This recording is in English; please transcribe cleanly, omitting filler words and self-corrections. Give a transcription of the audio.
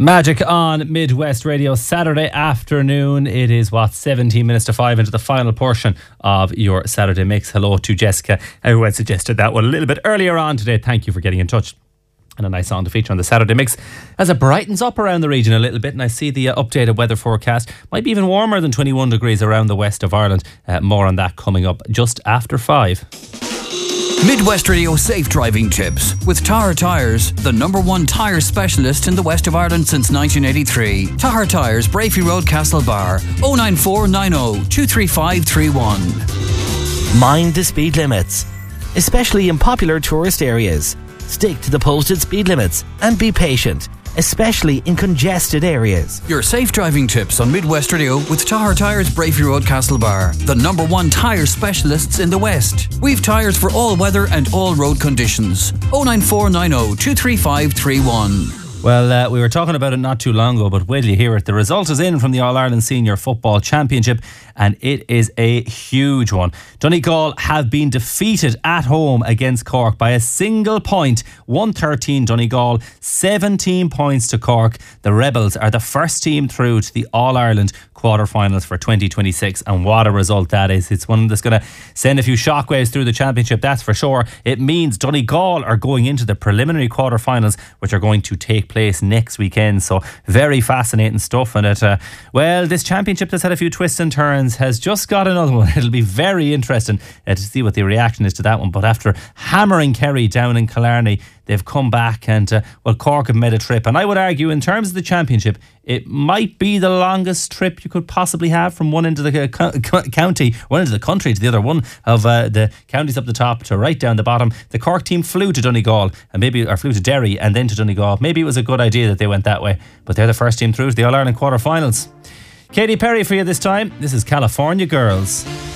Magic on Midwest Radio, Saturday afternoon. It is 17 minutes to 5 into the final portion of your Saturday mix. Hello to Jessica, who had suggested that one a little bit earlier on today. Thank you for getting in touch. And a nice song to feature on the Saturday mix as it brightens up around the region a little bit. And I see the updated weather forecast might be even warmer than 21 degrees around the west of Ireland. More on that coming up just after 5. Midwest Radio Safe Driving Tips with Tahar Tyres, the #1 tyre specialist in the west of Ireland since 1983. Tahar Tyres, Brafey Road, Castlebar, 09490 23531. Mind the speed limits, especially in popular tourist areas. Stick to the posted speed limits and be patient, especially in congested areas. Your safe driving tips on Midwest Radio with Tahar Tyres, Brafey Road, Castlebar, the #1 tyre specialists in the West. We've tyres for all weather and all road conditions. 09490 23531. Well, we were talking about it not too long ago, but wait till you hear it. The result is in from the All-Ireland Senior Football Championship, and it is a huge one. Donegal have been defeated at home against Cork by a single point. 113 Donegal, 17 points to Cork. The Rebels are the first team through to the All-Ireland quarterfinals for 2026, and what a result that is. It's one that's going to send a few shockwaves through the championship, that's for sure. It means Donegal are going into the preliminary quarterfinals, which are going to take place next weekend. So very fascinating stuff. And this championship that's had a few twists and turns has just got another one. It'll be very interesting to see what the reaction is to that one. But after hammering Kerry down in Killarney, they've come back and Cork have made a trip. And I would argue, in terms of the championship, it might be the longest trip you could possibly have from one end of the county, one end of the country to the other, one of the counties up the top to right down the bottom. The Cork team flew to Donegal or flew to Derry and then to Donegal. Maybe it was a good idea that they went that way, but they're the first team through to the All-Ireland quarterfinals. Katy Perry for you this time. This is California Girls.